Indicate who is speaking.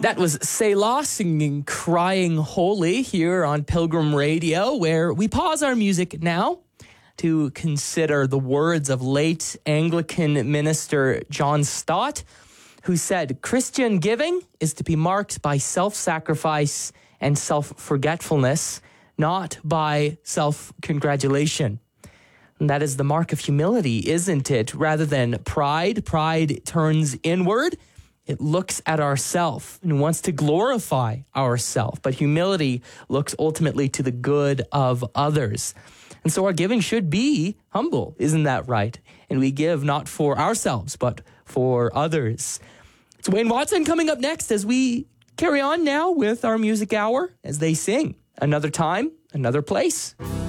Speaker 1: That was Selah singing Crying Holy here on Pilgrim Radio, where we pause our music now to consider the words of late Anglican minister John Stott, who said, Christian giving is to be marked by self-sacrifice and self-forgetfulness, not by self-congratulation. And that is the mark of humility, isn't it? Rather than pride, pride turns inward. It looks at ourself and wants to glorify ourself. But humility looks ultimately to the good of others. And so our giving should be humble, isn't that right? And we give not for ourselves, but for others. It's Wayne Watson coming up next as we carry on now with our music hour as they sing. Another time, another place.